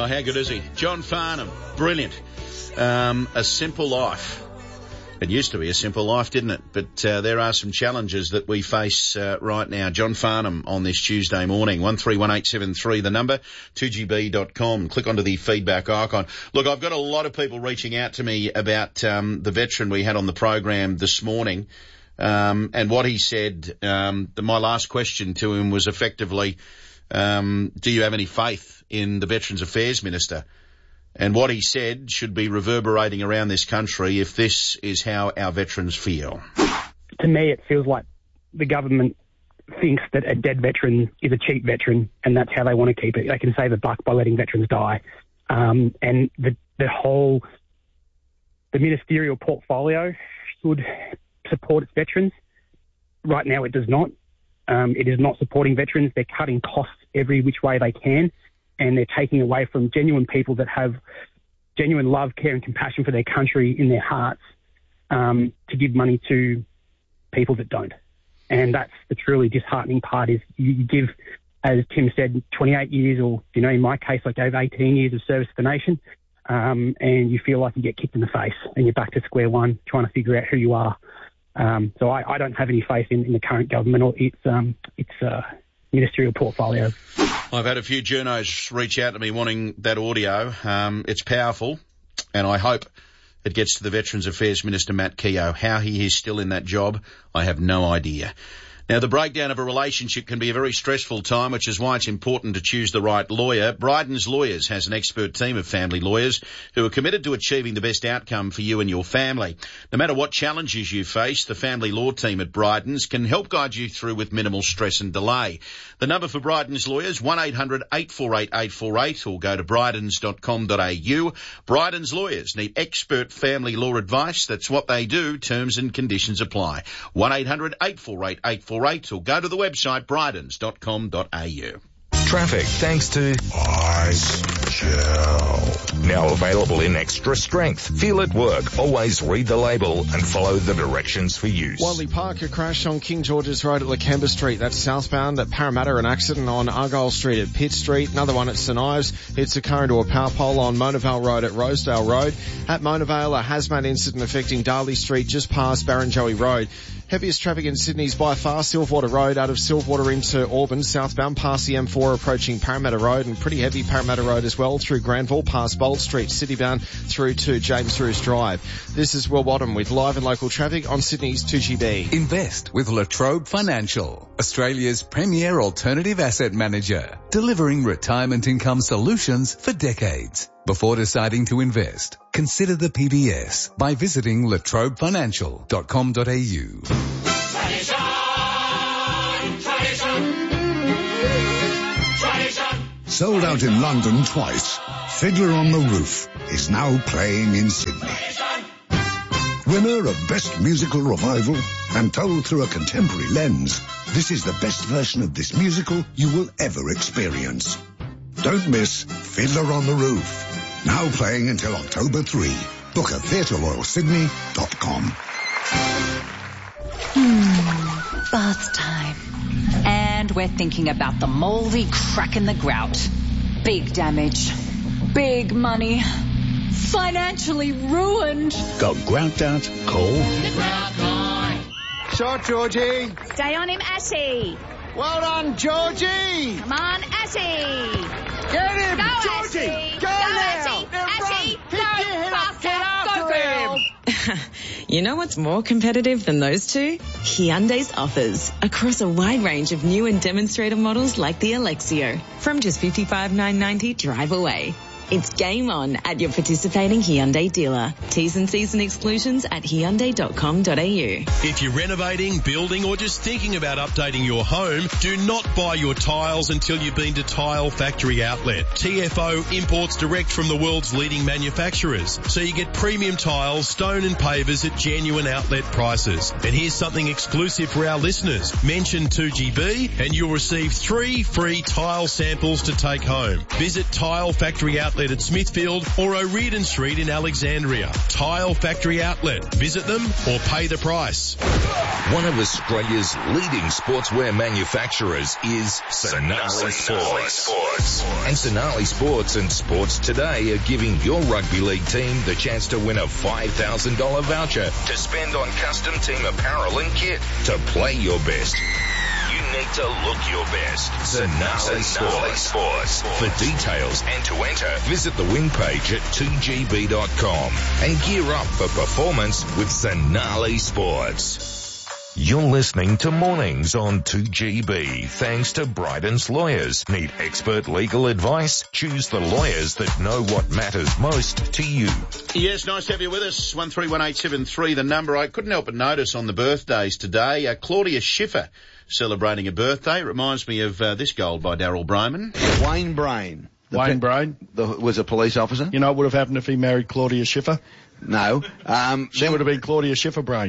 Oh, how good is he? John Farnham. Brilliant. A Simple Life. It used to be a simple life, didn't it? But there are some challenges that we face right now. John Farnham on this Tuesday morning. 131873, the number, 2GB.com. Click onto the feedback icon. Look, I've got a lot of people reaching out to me about the veteran we had on the program this morning. And what he said, my last question to him was effectively, do you have any faith in the Veterans Affairs Minister? And what he said should be reverberating around this country if this is how our veterans feel. To me, it feels like the government thinks that a dead veteran is a cheap veteran, and that's how they want to keep it. They can save a buck by letting veterans die. And the ministerial portfolio should support its veterans. Right now, it does not. It is not supporting veterans. They're cutting costs every which way they can, and they're taking away from genuine people that have genuine love, care and compassion for their country in their hearts to give money to people that don't. And that's the truly disheartening part is you give, as Tim said, 28 years or, in my case, I gave 18 years of service to the nation and you feel like you get kicked in the face and you're back to square one trying to figure out who you are. So I don't have any faith in the current government or its ministerial portfolio. I've had a few journos reach out to me wanting that audio. It's powerful, and I hope it gets to the Veterans Affairs Minister, Matt Keogh. How he is still in that job, I have no idea. Now, the breakdown of a relationship can be a very stressful time, which is why it's important to choose the right lawyer. Bryden's Lawyers has an expert team of family lawyers who are committed to achieving the best outcome for you and your family. No matter what challenges you face, the family law team at Bryden's can help guide you through with minimal stress and delay. The number for Bryden's Lawyers, 1-800-848-848, or go to brydens.com.au. Bryden's Lawyers need expert family law advice. That's what they do. Terms and conditions apply. 1-800-848-848. Or go to the website brydens.com.au. Traffic thanks to Ice Gel. Now available in extra strength. Feel it work. Always read the label and follow the directions for use. Wadley Park, a crash on King George's Road at Lakemba Street. That's southbound. At Parramatta, an accident on Argyle Street at Pitt Street. Another one at St Ives. It's a car into a power pole on Monavale Road at Rosedale Road. At Monavale, a hazmat incident affecting Darley Street just past Barrenjoey Road. Heaviest traffic in Sydney is by far Silverwater Road out of Silverwater into Auburn, southbound past the M4 approaching Parramatta Road, and pretty heavy Parramatta Road as well through Granville past Bold Street, citybound through to James Roos Drive. This is Will Bottom with live and local traffic on Sydney's 2GB. Invest with La Trobe Financial, Australia's premier alternative asset manager, delivering retirement income solutions for decades. Before deciding to invest, consider the PBS by visiting latrobefinancial.com.au. Sold out in London twice, Fiddler on the Roof is now playing in Sydney. Winner of Best Musical Revival and told through a contemporary lens, this is the best version of this musical you will ever experience. Don't miss Fiddler on the Roof. Now playing until October 3. Book at theatreroyalsydney.com. Bath time. And we're thinking about the mouldy crack in the grout. Big damage. Big money. Financially ruined. Got grout out? Call The Grout Guy. Shot, Georgie. Stay on him, Ashy. Well done, Georgie. Come on, Ashy. Get him, Go, Georgie. Ashy. Go now. Ashy. Go faster. Go girl. You know what's more competitive than those two? Hyundai's offers across a wide range of new and demonstrator models like the Alexio. From just $55,990 drive away. It's game on at your participating Hyundai dealer. T's and C's and exclusions at Hyundai.com.au. If you're renovating, building or just thinking about updating your home, do not buy your tiles until you've been to Tile Factory Outlet. TFO imports direct from the world's leading manufacturers. So you get premium tiles, stone and pavers at genuine outlet prices. And here's something exclusive for our listeners. Mention 2GB and you'll receive 3 free tile samples to take home. Visit Tile Factory Outlet Outlet at Smithfield or O'Riordan Street in Alexandria. Tile Factory Outlet. Visit them or pay the price. One of Australia's leading sportswear manufacturers is Sonali Sports. And Sonali Sports and Sports Today are giving your rugby league team the chance to win a $5,000 voucher to spend on custom team apparel and kit to play your best. You need to look your best. Sonali Sports. For details and to enter, visit the win page at 2gb.com and gear up for performance with Sonali Sports. You're listening to Mornings on 2GB, thanks to Bryden's Lawyers. Need expert legal advice? Choose the lawyers that know what matters most to you. Yes, nice to have you with us. 131873, the number. I couldn't help but notice on the birthdays today, Claudia Schiffer celebrating a birthday. It reminds me of this goal by Daryl Broman. Wayne Brain. Wayne Brain was a police officer. You know what would have happened if he married Claudia Schiffer? No. She would have been Claudia Schiffer Brain.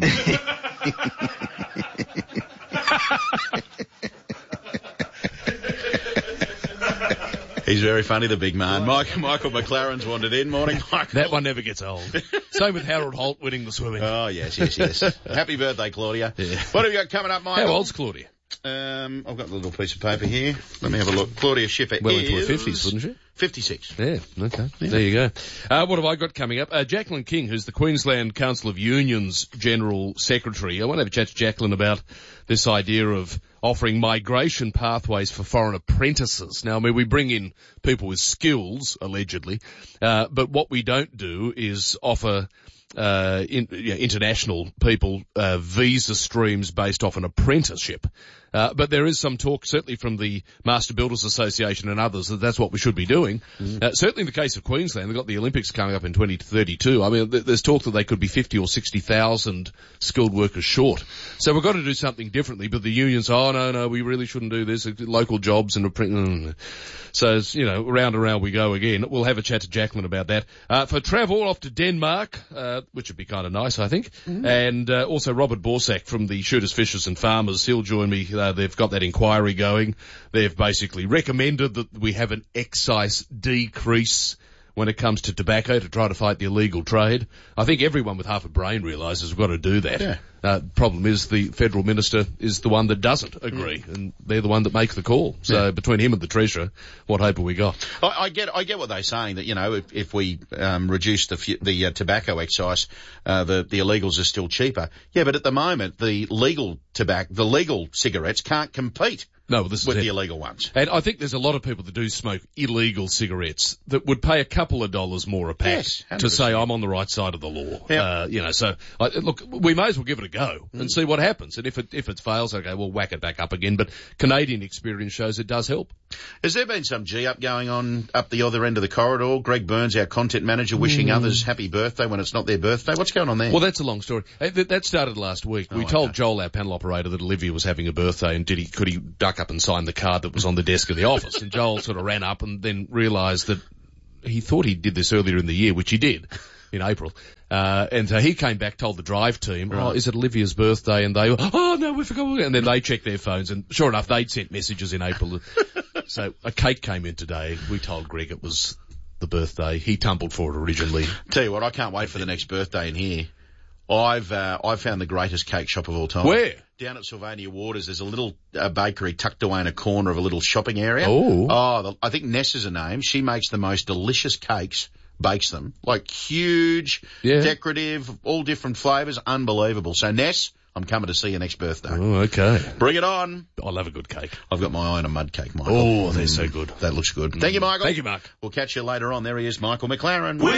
He's very funny, the big man. Michael McLaren's wandered in. Morning, Michael. That one never gets old. Same with Harold Holt winning the swimming. Oh, yes. Happy birthday, Claudia. Yeah. What have you got coming up, Michael? How old's Claudia? I've got a little piece of paper here. Let me have a look. Claudia Schiffer well into her 50s, wouldn't she? 56. Yeah, okay. Yeah. There you go. What have I got coming up? Jacqueline King, who's the Queensland Council of Unions General Secretary. I want to have a chat to Jacqueline about this idea of offering migration pathways for foreign apprentices. Now, I mean, we bring in people with skills, allegedly, but what we don't do is offer international people visa streams based off an apprenticeship. But there is some talk, certainly from the Master Builders Association and others, that that's what we should be doing. Certainly in the case of Queensland, they've got the Olympics coming up in 2032. I mean, there's talk that they could be 50 or 60,000 skilled workers short. So we've got to do something differently. But the unions, no, we really shouldn't do this. Local jobs and so, round and round we go again. We'll have a chat to Jacqueline about that. For travel off to Denmark, which would be kind of nice, I think. And also Robert Borsak from the Shooters, Fishers and Farmers. He'll join me. They've got that inquiry going. They've basically recommended that we have an excise decrease when it comes to tobacco to try to fight the illegal trade. I think everyone with half a brain realises we've got to do that. Yeah. Problem is the federal minister is the one that doesn't agree, and they're the one that makes the call. So between him and the treasurer, what hope have we got? I get what they're saying, that if we reduce the tobacco excise, the illegals are still cheaper. Yeah, but at the moment the legal cigarettes can't compete. No, this is with the illegal ones. And I think there's a lot of people that do smoke illegal cigarettes that would pay a couple of dollars more a pack to say I'm on the right side of the law. Yep. So look, we may as well give it a go and see what happens. And if it fails, okay, we'll whack it back up again. But Canadian experience shows it does help. Has there been some G-up going on up the other end of the corridor? Greg Burns, our content manager, wishing others happy birthday when it's not their birthday. What's going on there? Well, that's a long story. That started last week. We told Joel, our panel operator, that Olivia was having a birthday and could he duck up and sign the card that was on the desk of the office. And Joel sort of ran up and then realised that he thought he did this earlier in the year, which he did in April. And so he came back, told the drive team, is it Olivia's birthday? And they were, no, we forgot. And then they checked their phones and sure enough, they'd sent messages in April. So a cake came in today. We told Greg it was the birthday. He tumbled for it originally. Tell you what, I can't wait for the next birthday in here. I've found the greatest cake shop of all time. Where? Down at Sylvania Waters, there's a little bakery tucked away in a corner of a little shopping area. I think Ness is her name. She makes the most delicious cakes, bakes them, like huge, decorative, all different flavours, unbelievable. So Ness, I'm coming to see you next birthday. Oh, okay. Bring it on. I love a good cake. I've got my eye on a mud cake, Michael. Oh, they're so good. That looks good. Thank you, Michael. Thank you, Mark. We'll catch you later on. There he is, Michael McLaren.